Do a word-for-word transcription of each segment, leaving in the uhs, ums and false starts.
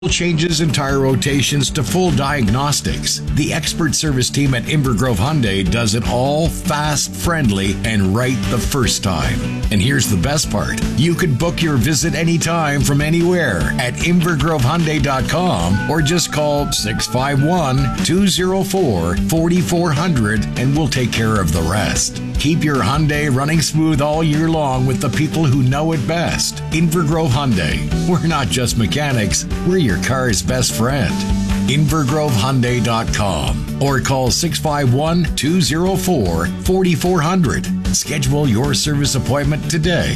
Changes and tire rotations to full diagnostics. The expert service team at Invergrove Hyundai does it all fast, friendly, and right the first time. And here's the best part. You can book your visit anytime from anywhere at invergrove hyundai dot com or just call six five one, two oh four, four four zero zero and we'll take care of the rest. Keep your Hyundai running smooth all year long with the people who know it best. Invergrove Hyundai. We're not just mechanics, we're your car's best friend. invergrove hyundai dot com or call six five one, two oh four, four four zero zero. Schedule your service appointment today.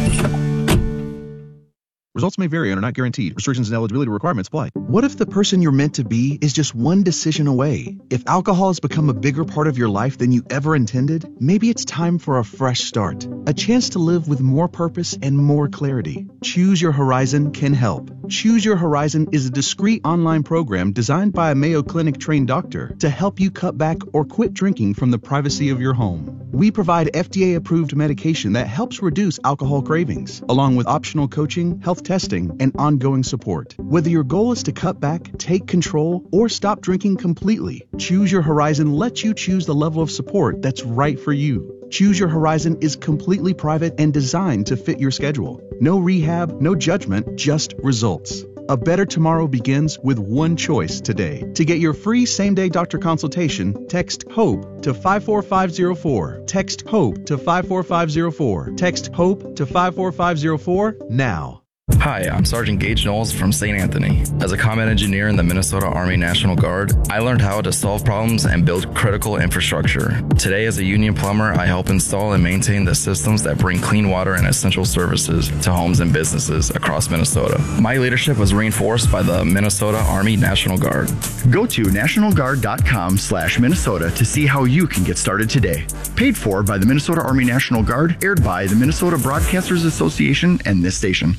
Results may vary and are not guaranteed. Restrictions and eligibility requirements apply. What if the person you're meant to be is just one decision away? If alcohol has become a bigger part of your life than you ever intended, maybe it's time for a fresh start. A chance to live with more purpose and more clarity. Choose Your Horizon can help. Choose Your Horizon is a discreet online program designed by a Mayo Clinic trained doctor to help you cut back or quit drinking from the privacy of your home. We provide F D A-approved medication that helps reduce alcohol cravings, along with optional coaching, health testing, and ongoing support. Whether your goal is to cut back, take control, or stop drinking completely, Choose Your Horizon lets you choose the level of support that's right for you. Choose Your Horizon is completely private and designed to fit your schedule. No rehab, no judgment, just results. A better tomorrow begins with one choice today. To get your free same-day doctor consultation, text HOPE to five four five zero four. Text HOPE to five four five zero four. Text HOPE to five four five zero four now. Hi, I'm Sergeant Gage Knowles from Saint Anthony. As a combat engineer in the Minnesota Army National Guard, I learned how to solve problems and build critical infrastructure. Today, as a union plumber, I help install and maintain the systems that bring clean water and essential services to homes and businesses across Minnesota. My leadership was reinforced by the Minnesota Army National Guard. Go to national guard dot com slash Minnesota to see how you can get started today. Paid for by the Minnesota Army National Guard, aired by the Minnesota Broadcasters Association and this station.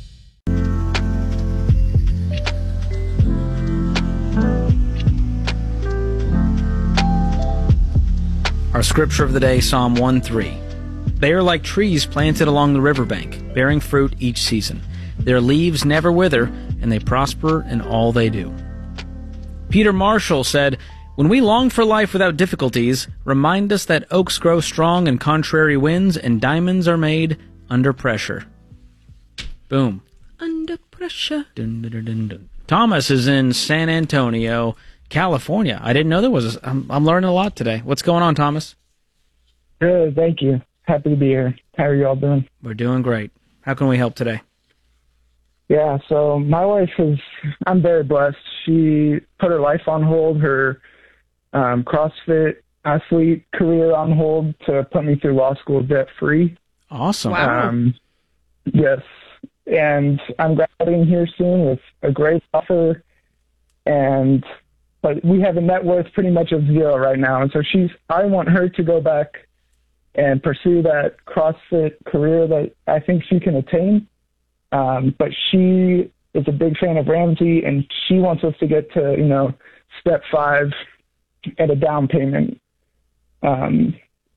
Our scripture of the day, Psalm one three. They are like trees planted along the riverbank, bearing fruit each season. Their leaves never wither, and they prosper in all they do. Peter Marshall said, "When we long for life without difficulties, remind us that oaks grow strong in contrary winds, and diamonds are made under pressure." Boom. Under pressure. Dun, dun, dun, dun, dun. Thomas is in San Antonio, California. I didn't know there was a, I'm, I'm learning a lot today. What's going on, Thomas? Good, thank you. Happy to be here. How are you all doing? We're doing great. How can we help today? Yeah, so my wife is, I'm very blessed. She put her life on hold, her um, CrossFit athlete career on hold to put me through law school debt-free. Awesome. Wow. Um, yes, and I'm graduating here soon with a great offer, and but we have a net worth pretty much of zero right now. And so she's, I want her to go back and pursue that CrossFit career that I think she can attain. Um, but she is a big fan of Ramsey, and she wants us to get to, you know, step five at a down payment. Um,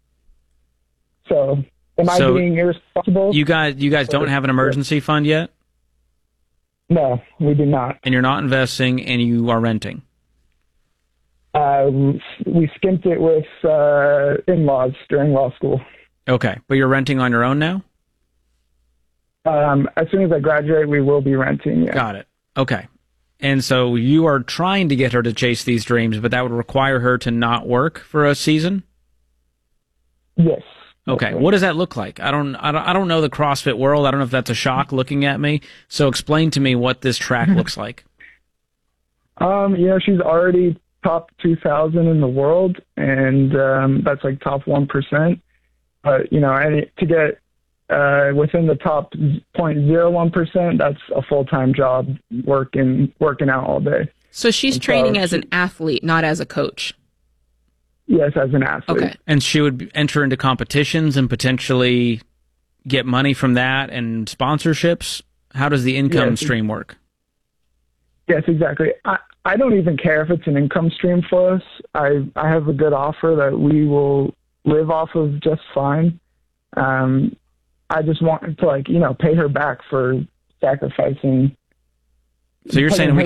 so am so I being irresponsible? You guys, you guys don't have an emergency fund yet? No, we do not. And you're not investing, and you are renting? Uh, we skimped it with uh, in-laws during law school. Okay, but you're renting on your own now? Um, as soon as I graduate, we will be renting. Yeah. Got it. Okay. And so you are trying to get her to chase these dreams, but that would require her to not work for a season? Yes. Okay. What does that look like? I don't, I don't, I don't know the CrossFit world. I don't know if that's a shock looking at me. So explain to me what this track looks like. Um, you know, she's already top two thousand in the world, and um, that's like top one percent. But, you know, I, to get uh, within the top zero point zero one percent, that's a full-time job working working out all day. So she's and training so as she, an athlete, not as a coach. Yes, as an athlete. Okay. And she would enter into competitions and potentially get money from that and sponsorships? How does the income yes, stream work? Yes, exactly. I, I don't even care if it's an income stream for us. I, I have a good offer that we will live off of just fine. Um, I just want to, like, you know, pay her back for sacrificing So you're putting saying we